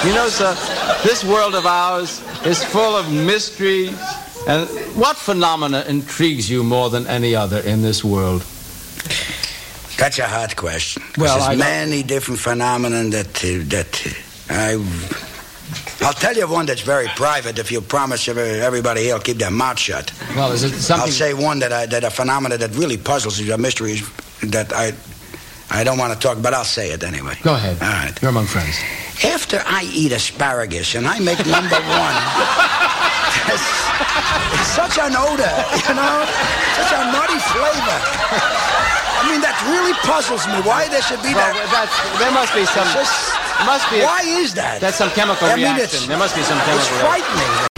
You know, sir, this world of ours is full of mysteries. And what phenomena intrigues you more than any other in this world? That's a hard question. Well, there's many different phenomena I'll tell you one that's very private if you promise everybody here will keep their mouth shut. Well, is it something... I'll say one that a phenomena that really puzzles you, a mystery that I don't want to talk about. I'll say it anyway. Go ahead. All right. You're among friends. After I eat asparagus and I make number one, it's such an odor, you know? Such a nutty flavor. I mean, that really puzzles me. Why there should be that? There must be some... Why is that? That's some chemical reaction. There must be some chemical reaction. It's frightening.